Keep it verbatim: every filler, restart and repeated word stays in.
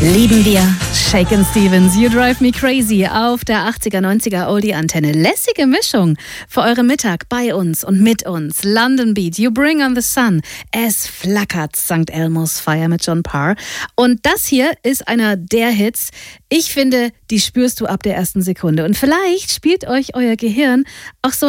Lieben wir Shakin' Stevens, You Drive Me Crazy auf der achtziger, neunziger Oldie-Antenne. Lässige Mischung für euren Mittag bei uns und mit uns. London Beat, You Bring on the Sun, Es flackert, Sankt Elmo's Fire mit John Parr. Und das hier ist einer der Hits. Ich finde, die spürst du ab der ersten Sekunde. Und vielleicht spielt euch euer Gehirn auch so